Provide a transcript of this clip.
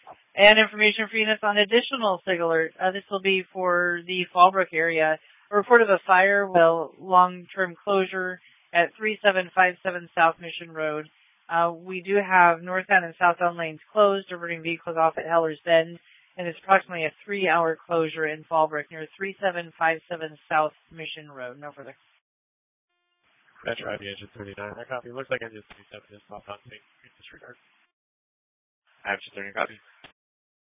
And information for units on additional SIG alert. This will be for the Fallbrook area. A report of a fire with long-term closure at 3757 South Mission Road. We do have northbound and southbound lanes closed, diverting vehicles off at Heller's Bend, and it's approximately a 3-hour closure in Fallbrook near 3757 South Mission Road. No further. Metro IB engine 39. That copy. Looks like engine 37 is off on sync. Disregard. I have just 30 copy.